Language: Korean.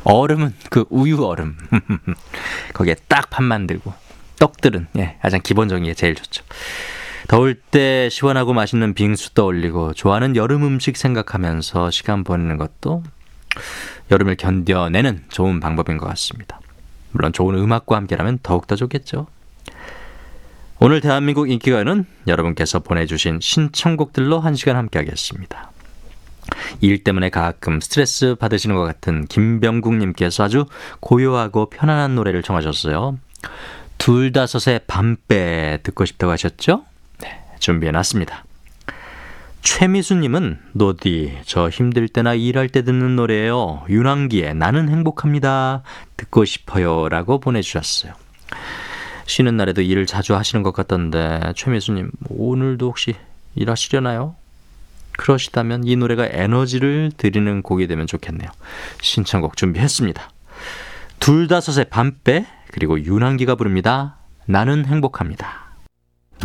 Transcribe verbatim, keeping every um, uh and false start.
얼음은 그 우유 얼음. 거기에 딱 밥 만들고 떡들은 예, 가장 기본적인 게 제일 좋죠. 더울 때 시원하고 맛있는 빙수 떠올리고 좋아하는 여름 음식 생각하면서 시간 보내는 것도 여름을 견뎌내는 좋은 방법인 것 같습니다. 물론 좋은 음악과 함께라면 더욱더 좋겠죠. 오늘 대한민국 인기가요는 여러분께서 보내주신 신청곡들로 한 시간 함께하겠습니다. 일 때문에 가끔 스트레스 받으시는 것 같은 김병국님께서 아주 고요하고 편안한 노래를 청하셨어요. 둘다섯의 밤배 듣고 싶다고 하셨죠? 네, 준비해놨습니다. 최미수님은 노디 저 힘들 때나 일할 때 듣는 노래예요. 윤환기의 나는 행복합니다. 듣고 싶어요 라고 보내주셨어요. 쉬는 날에도 일을 자주 하시는 것 같던데 최미수님 오늘도 혹시 일하시려나요? 그러시다면 이 노래가 에너지를 드리는 곡이 되면 좋겠네요. 신청곡 준비했습니다. 둘다섯의 밤배 그리고 윤환기가 부릅니다. 나는 행복합니다.